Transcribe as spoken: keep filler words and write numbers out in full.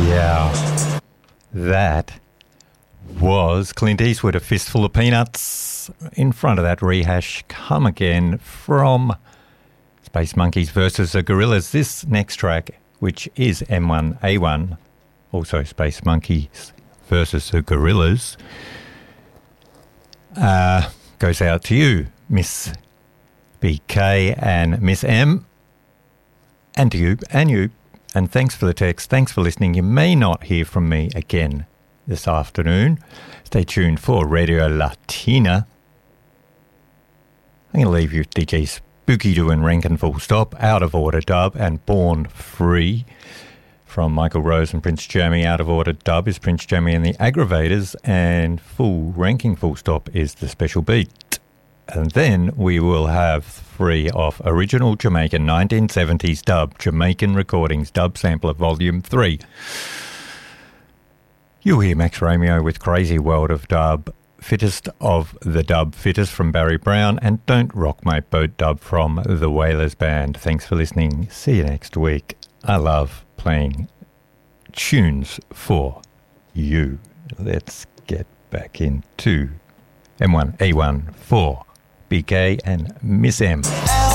Yeah, that was Clint Eastwood, A Fistful of Peanuts. In front of that rehash, Come Again from Space Monkeys versus the Gorillaz. This next track, which is M one A one, also Space Monkeys versus the Gorillaz, uh, goes out to you, Miss B K and Miss M, and to you and you. And thanks for the text. Thanks for listening. You may not hear from me again this afternoon. Stay tuned for Radio Latina. I'm going to leave you with D J Spooky doing Rankin Full Stop, Out of Order dub, and Born Free from Michael Rose and Prince Jammy. Out of Order dub is Prince Jammy and the Aggravators, and Full Ranking Full Stop is the Special Beat. And then we will have three of original Jamaican nineteen seventies dub, Jamaican Recordings Dub Sampler Volume three. You'll hear Max Romeo with Crazy World of Dub, Fittest of the Dub Fittest from Barry Brown, and Don't Rock My Boat dub from the Wailers Band. Thanks for listening. See you next week. I love playing tunes for you. Let's get back into M one A one for B K and Miss M.